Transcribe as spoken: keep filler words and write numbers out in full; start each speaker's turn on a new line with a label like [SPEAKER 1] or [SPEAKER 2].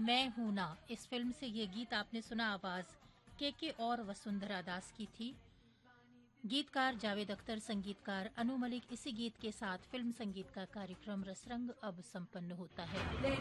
[SPEAKER 1] मैं हूं ना, इस फिल्म से ये गीत आपने सुना। आवाज के के और वसुंधरा दास की थी। गीतकार जावेद अख्तर, संगीतकार अनु मलिक। इसी गीत के साथ फिल्म संगीत का कार्यक्रम रसरंग अब संपन्न होता है।